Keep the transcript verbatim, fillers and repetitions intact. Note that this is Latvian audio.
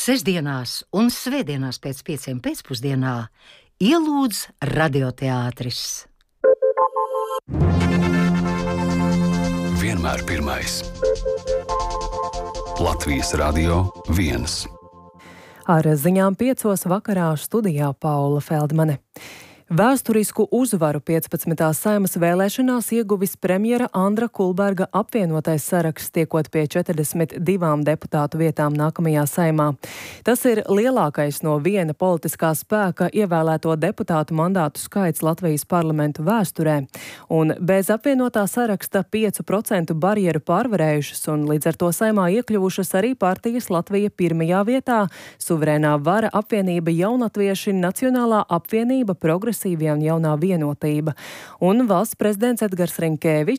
Sestdienās un svētdienās pēc pieciem pēcpusdienā ielūdz radioteātris. Vienmēr pirmais. Latvijas Radio viens. Ar ziņām piecos vakarā studijā Paula Feldmane. Vēsturisku uzvaru piecpadsmitās Saeimas vēlēšanās ieguvis premjera Andra Kulberga apvienotais saraksts, tiekot pie četrdesmit divām deputātu vietām nākamajā Saeimā. Tas ir lielākais no viena politiskā spēka ievēlēto deputātu mandātu skaits Latvijas parlamentu vēsturē, un bez apvienotā saraksta piecu procentu barjeru pārvarējušas un līdz ar to Saeimā iekļuvušas arī partijas Latvija pirmajā vietā, Suverēnā vara apvienība Jaunatvieši, Nacionālā apvienība Progresīvie un Jaunā vienotība. Un valsts prezidents Edgars Rinkēvičs